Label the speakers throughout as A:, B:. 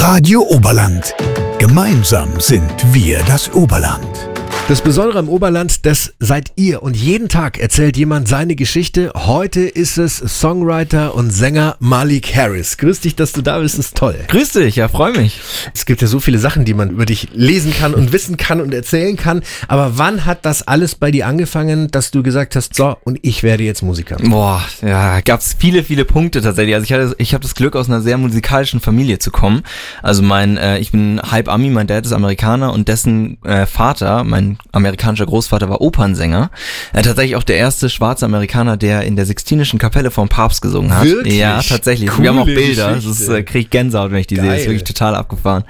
A: Radio Oberland. Gemeinsam sind wir das Oberland.
B: Das Besondere am Oberland, das seid ihr und jeden Tag erzählt jemand seine Geschichte. Heute ist es Songwriter und Sänger Malik Harris. Grüß dich, dass du da bist, ist toll.
C: Grüß dich, ja, freue mich.
B: Es gibt ja so viele Sachen, die man über dich lesen kann und wissen kann und erzählen kann. Aber wann hat das alles bei dir angefangen, dass du gesagt hast, so, und ich werde jetzt Musiker?
C: Boah, ja, gab's viele Punkte tatsächlich. Also ich habe das Glück, aus einer sehr musikalischen Familie zu kommen. Also ich bin halb Ami, mein Dad ist Amerikaner und dessen Vater, mein amerikanischer Großvater, war Opernsänger. Tatsächlich auch der erste schwarze Amerikaner, der in der Sixtinischen Kapelle vom Papst gesungen hat.
B: Wirklich?
C: Ja, tatsächlich.
B: Coole
C: Wir haben auch Bilder.
B: Geschichte.
C: Das kriege ich Gänsehaut, wenn ich die sehe. Das ist wirklich total abgefahren.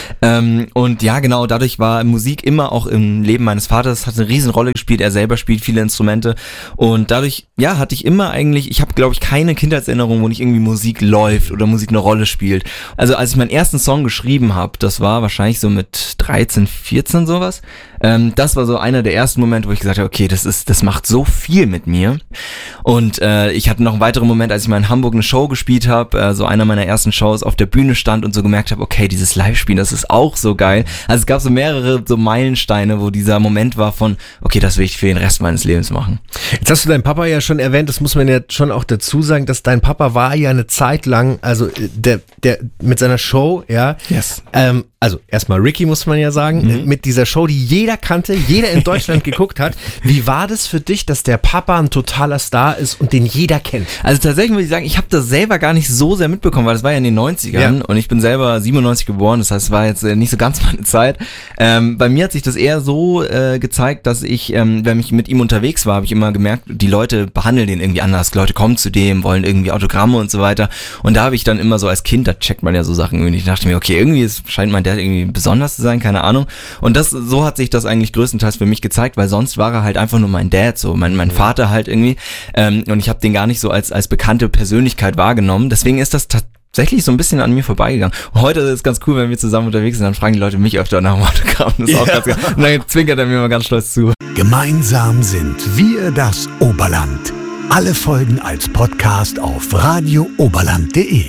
C: Und ja, genau, dadurch war Musik immer auch im Leben meines Vaters, hat eine riesen Rolle gespielt. Er selber spielt viele Instrumente und dadurch, ja, hatte ich immer eigentlich, ich habe, glaube ich, keine Kindheitserinnerung, wo nicht irgendwie Musik läuft oder Musik eine Rolle spielt. Also als ich meinen ersten Song geschrieben habe, das war wahrscheinlich so mit 13, 14 sowas. Das war so einer der ersten Momente, wo ich gesagt habe, okay, das macht so viel mit mir. Und ich hatte noch einen weiteren Moment, als ich mal in Hamburg eine Show gespielt habe, so einer meiner ersten Shows, auf der Bühne stand und so gemerkt habe, okay, dieses Live-Spielen, das ist auch so geil. Also es gab so mehrere so Meilensteine, wo dieser Moment war von, okay, das will ich für den Rest meines Lebens machen.
B: Jetzt hast du deinen Papa ja schon erwähnt, das muss man ja schon auch dazu sagen, dass dein Papa war ja eine Zeit lang, also der mit seiner Show, ja,
C: Yes.
B: Also erstmal Ricky, muss man ja sagen, mit dieser Show, die jeder kannte, jeder in Deutschland geguckt hat. Wie war das für dich, dass der Papa ein totaler Star ist und den jeder kennt?
C: Also tatsächlich muss ich sagen, ich habe das selber gar nicht so sehr mitbekommen, weil das war ja in den 90ern und ich bin selber 97 geboren, das heißt, es war jetzt nicht so ganz meine Zeit. Bei mir hat sich das eher so gezeigt, dass ich, wenn ich mit ihm unterwegs war, habe ich immer gemerkt, die Leute behandeln den irgendwie anders. Leute kommen zu dem, wollen irgendwie Autogramme und so weiter. Und da habe ich dann immer so als Kind, da checkt man ja so Sachen irgendwie. Ich dachte mir, okay, irgendwie scheint mein Dad irgendwie besonders zu sein, keine Ahnung. Und so hat sich das eigentlich größtenteils für mich gezeigt, weil sonst war er halt einfach nur mein Dad, so mein Vater halt irgendwie. Und ich habe den gar nicht so als bekannte Persönlichkeit wahrgenommen. Deswegen ist das tatsächlich so ein bisschen an mir vorbeigegangen. Und heute ist es ganz cool, wenn wir zusammen unterwegs sind, dann fragen die Leute mich öfter nach dem Autogramm. Das ist auch ganz geil. Und dann zwinkert er mir mal ganz stolz zu.
A: Gemeinsam sind wir das Oberland. Alle Folgen als Podcast auf radiooberland.de.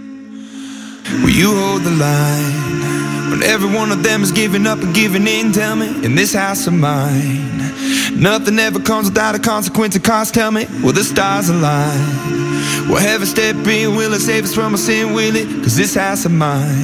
D: Will you hold the line when every one of them is giving up and giving in? Tell me, in this house of mine, nothing ever comes without a consequence of cost. Tell me, will the stars align? Will heaven step in? Will it save us from our sin? Will it? 'Cause this house of mine